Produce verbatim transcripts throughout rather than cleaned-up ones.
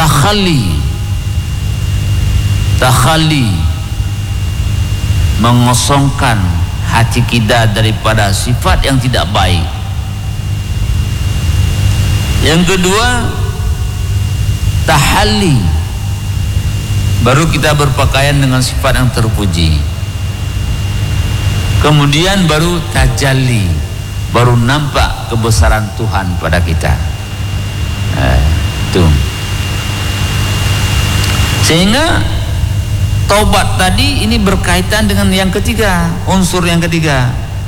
Takhali, takhali, mengosongkan hati kita daripada sifat yang tidak baik. Yang kedua, tahalli, baru kita berpakaian dengan sifat yang terpuji. Kemudian baru tajalli, baru nampak kebesaran Tuhan pada kita. Nah, itu. Sehingga taubat tadi ini berkaitan dengan yang ketiga, unsur yang ketiga.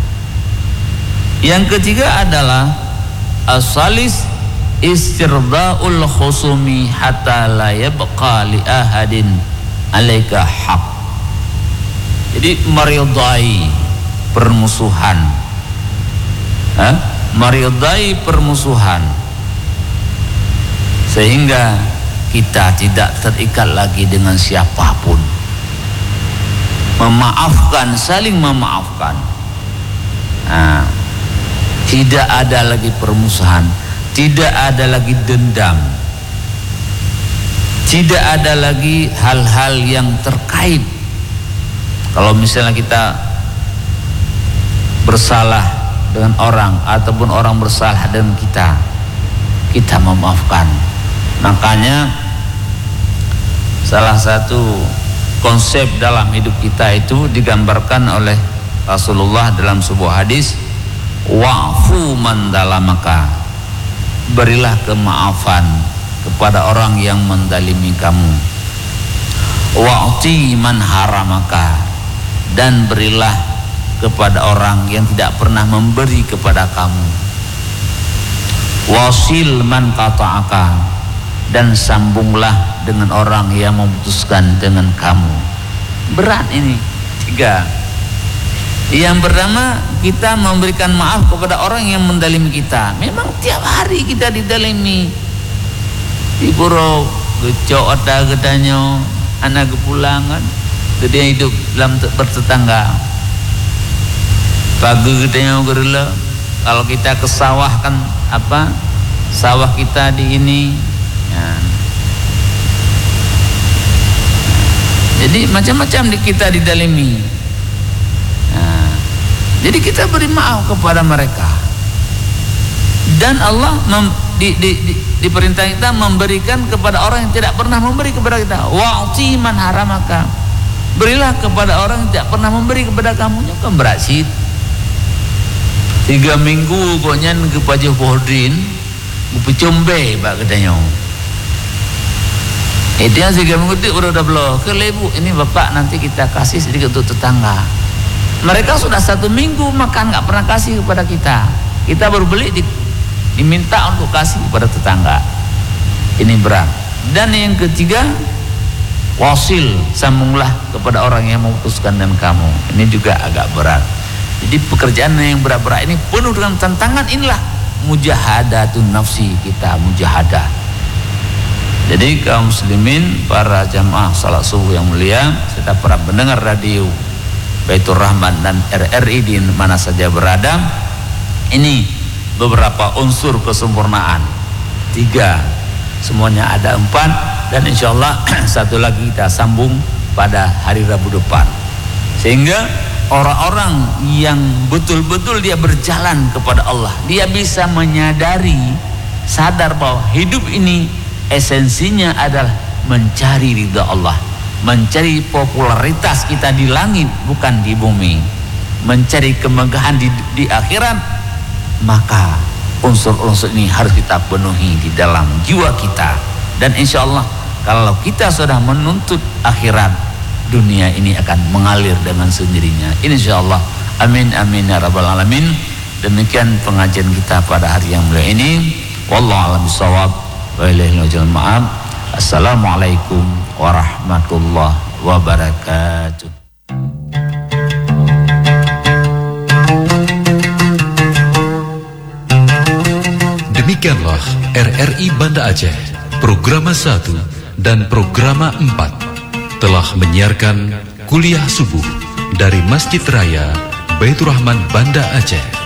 Yang ketiga adalah as-salis istirda'ul khusumi hatta la yabqa li ahadin alaika haq. Jadi meridai permusuhan, ha? meridai permusuhan sehingga kita tidak terikat lagi dengan siapapun. Memaafkan, saling memaafkan. Nah, tidak ada lagi permusuhan, tidak ada lagi dendam, tidak ada lagi hal-hal yang terkait. Kalau misalnya kita bersalah dengan orang ataupun orang bersalah dengan kita, kita memaafkan. Makanya salah satu konsep dalam hidup kita itu digambarkan oleh Rasulullah dalam sebuah hadis, wa'fu man dalamaka, berilah kemaafan kepada orang yang mendalimi kamu. Wa'ti man haramaka, dan berilah kepada orang yang tidak pernah memberi kepada kamu. Wasil man qata'aka, dan sambunglah dengan orang yang memutuskan dengan kamu. Berat ini tiga. Yang pertama, kita memberikan maaf kepada orang yang mendalimi kita. Memang tiap hari kita didalimi. Di pura gecok ada gedanya, anak kepulangan, dia hidup dalam bertetangga. Pagi gedanya gerela. Kalau kita ke sawah kan apa? Sawah kita di ini. Ya. Jadi macam-macam kita didalimi. Nah, jadi kita beri maaf kepada mereka. Dan Allah mem, di, di, di, diperintah kita memberikan kepada orang yang tidak pernah memberi kepada kita. Wa'ti man haramaka, berilah kepada orang yang tidak pernah memberi kepada kamu. Kan berhasil. Tiga minggu koknya ke Pajah Pohdin, gue combe pak katanya. Itu yang tiga minggu itu udah udah belum ke lebu. Ini bapak nanti kita kasih sedikit untuk tetangga. Mereka sudah satu minggu makan nggak pernah kasih kepada kita. Kita baru beli di, diminta untuk kasih kepada tetangga. Ini berat. Dan yang ketiga, wasil, sambunglah kepada orang yang memutuskan dengan kamu. Ini juga agak berat. Jadi pekerjaan yang berat-berat ini penuh dengan tantangan. Inilah mujahadatun nafsi kita, mujahadah. Jadi kaum muslimin, para jamaah salat subuh yang mulia, serta para pendengar radio Baitur Rahman dan R R I di mana saja berada, ini beberapa unsur kesempurnaan. Tiga, semuanya ada empat, dan insya Allah satu lagi kita sambung pada hari Rabu depan. Sehingga orang-orang yang betul-betul dia berjalan kepada Allah, dia bisa menyadari, sadar bahwa hidup ini esensinya adalah mencari ridha Allah, mencari popularitas kita di langit bukan di bumi, mencari kemegahan di, di akhirat. Maka unsur-unsur ini harus kita penuhi di dalam jiwa kita. Dan insya Allah kalau kita sudah menuntut akhirat, dunia ini akan mengalir dengan sendirinya, insya Allah. Amin amin ya rabbal alamin. Demikian pengajian kita pada hari yang mulia ini. Wallahu a'lam bishawab. Assalamualaikum warahmatullahi wabarakatuh. Demikianlah R R I Banda Aceh, Programa satu dan Programa empat telah menyiarkan kuliah subuh dari Masjid Raya Baitur Rahman Banda Aceh.